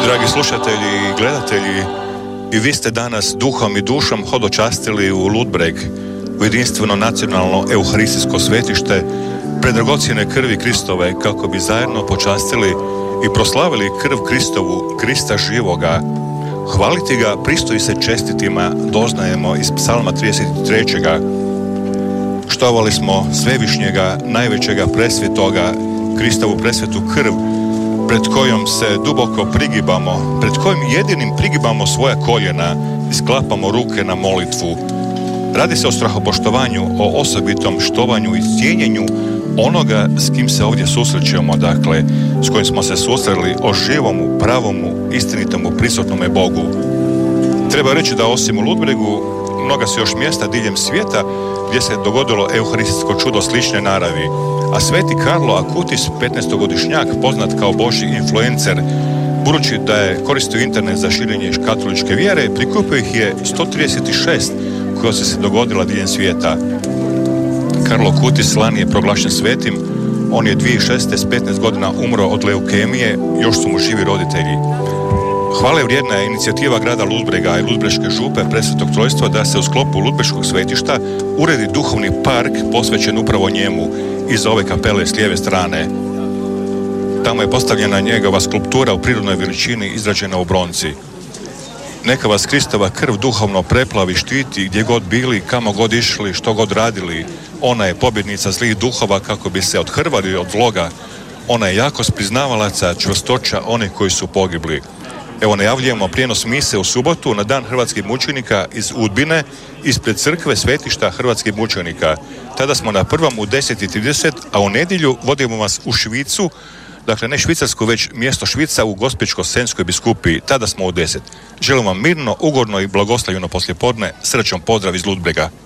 Dragi slušatelji i gledatelji, i vi ste danas duhom i dušom hodočastili u Ludbreg, u jedinstveno nacionalno euharistijsko svetište, predragocjene krvi Kristove, kako bi zajedno počastili i proslavili krv Kristovu, Krista živoga. Hvaliti ga pristoji se čestitima, doznajemo iz Psalma 33. Štovali smo Svevišnjega, najvećega presvetoga, Kristovu presvetu krv, pred kojom se duboko prigibamo, pred kojim jedinim prigibamo svoja koljena i sklapamo ruke na molitvu. Radi se o strahopoštovanju, o osobitom štovanju i cijenjenju onoga s kim se ovdje susrećemo, dakle, s kojim smo se susreli, o živomu, pravomu, istinitomu, prisutnome Bogu. Treba reći da osim u Ludbregu, mnoga su još mjesta diljem svijeta gdje se dogodilo euharistijsko čudo slične naravi, a sveti Karlo Acutis, 15-godišnjak, poznat kao Božji influencer, budući da je koristio internet za širenje katoličke vjere, prikupio ih je 136 koja su se dogodila diljem svijeta. Karlo Acutis lani je proglašen svetim, on je 2006. s 15 godina umro od leukemije, još su mu živi roditelji. Hvale vrijedna je inicijativa grada Ludbrega i Ludbreške župe Presvetog Trojstva da se u sklopu Ludbreškog svetišta uredi duhovni park posvećen upravo njemu iza ove kapele s lijeve strane. Tamo je postavljena njegova skulptura u prirodnoj veličini izrađena u bronci. Neka vas Kristova krv duhovno preplavi, štiti gdje god bili, kamo god išli, što god radili. Ona je pobjednica zlih duhova kako bi se odhrvali od zloga. Ona je jakost priznavalaca, čvrstoća onih koji su pogibli. Evo, najavljujemo prijenos mise u subotu na dan hrvatskih mučenika iz Udbine, ispred crkve svetišta hrvatskih mučenika. Tada smo na prvom u 10:30, a u nedjelju vodimo vas u Švicu, dakle ne Švicarsku, već mjesto Švica u Gospićko-senjskoj biskupiji. Tada smo u 10. Želim vam mirno, ugodno i blagoslovljeno poslijepodne. Srećan pozdrav iz Ludbrega.